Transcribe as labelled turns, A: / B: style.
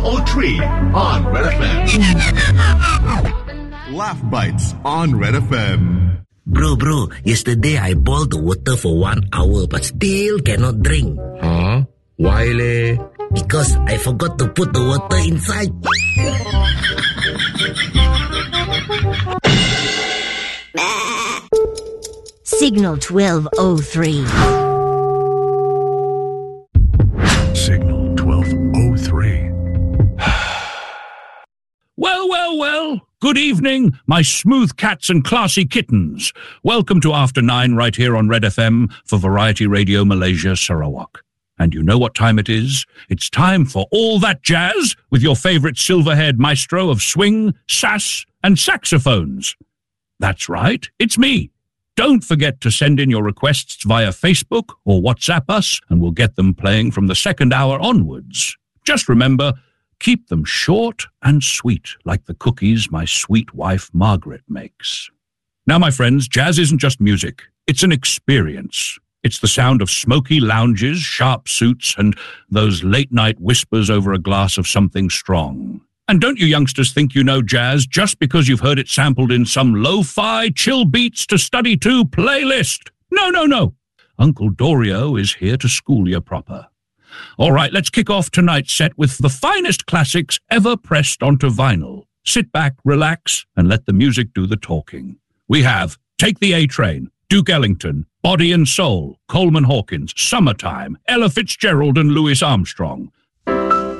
A: 03 on Red FM. Laugh Bites on Red FM.
B: Bro, yesterday I boiled the water for 1 hour but still cannot drink.
C: Huh? Why leh?
B: Because I forgot to put the water inside.
D: Signal 1203.
E: Signal 1203.
F: Well. Good evening, my smooth cats and classy kittens. Welcome to After 9 right here on Red FM for Variety Radio Malaysia Sarawak. And you know what time it is? It's time for all that jazz with your favorite silver-haired maestro of swing, sass, and saxophones. That's right, it's me. Don't forget to send in your requests via Facebook or WhatsApp us, and we'll get them playing from the second hour onwards. Just remember, keep them short and sweet, like the cookies my sweet wife Margaret makes. Now, my friends, jazz isn't just music. It's an experience. It's the sound of smoky lounges, sharp suits, and those late-night whispers over a glass of something strong. And don't you youngsters think you know jazz just because you've heard it sampled in some lo-fi chill beats to study to playlist? No. Uncle Dorio is here to school you proper. All right, let's kick off tonight's set with the finest classics ever pressed onto vinyl. Sit back, relax, and let the music do the talking. We have Take the A-Train, Duke Ellington, Body and Soul, Coleman Hawkins, Summertime, Ella Fitzgerald and Louis Armstrong,